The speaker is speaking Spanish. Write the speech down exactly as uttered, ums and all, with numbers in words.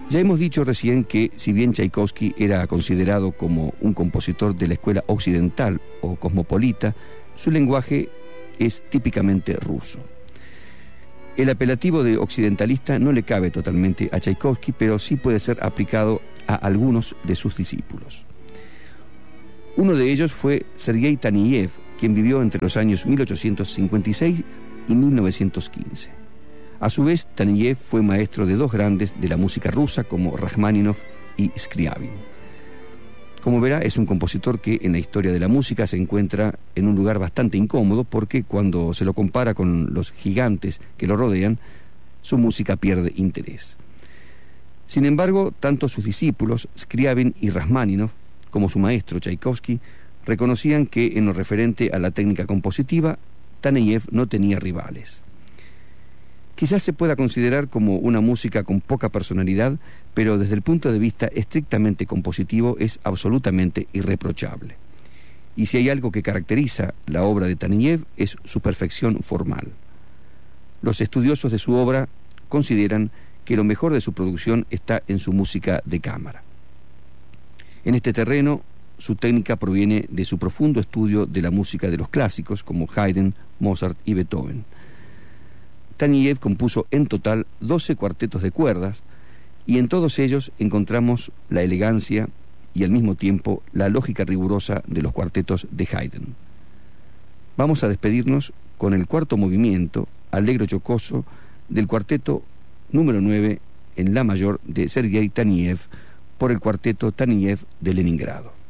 Ya hemos dicho recién que, si bien Tchaikovsky era considerado como un compositor de la escuela occidental o cosmopolita, su lenguaje es típicamente ruso. El apelativo de occidentalista no le cabe totalmente a Tchaikovsky, pero sí puede ser aplicado a algunos de sus discípulos. Uno de ellos fue Sergei Taneyev, quien vivió entre los años mil ochocientos cincuenta y seis y mil novecientos quince. A su vez, Taneyev fue maestro de dos grandes de la música rusa como Rajmáninov y Scriabin. Como verá, es un compositor que en la historia de la música se encuentra en un lugar bastante incómodo, porque cuando se lo compara con los gigantes que lo rodean, su música pierde interés. Sin embargo, tanto sus discípulos, Scriabin y Rajmáninov, como su maestro Tchaikovsky, reconocían que en lo referente a la técnica compositiva, Taneyev no tenía rivales. Quizás se pueda considerar como una música con poca personalidad, pero desde el punto de vista estrictamente compositivo es absolutamente irreprochable. Y si hay algo que caracteriza la obra de Taneyev es su perfección formal. Los estudiosos de su obra consideran que lo mejor de su producción está en su música de cámara. En este terreno, su técnica proviene de su profundo estudio de la música de los clásicos como Haydn, Mozart y Beethoven. Taneyev compuso en total doce cuartetos de cuerdas, y en todos ellos encontramos la elegancia y al mismo tiempo la lógica rigurosa de los cuartetos de Haydn. Vamos a despedirnos con el cuarto movimiento, alegro chocoso, del cuarteto número nueve en la mayor de Sergei Taneyev, por el cuarteto Taneyev de Leningrado.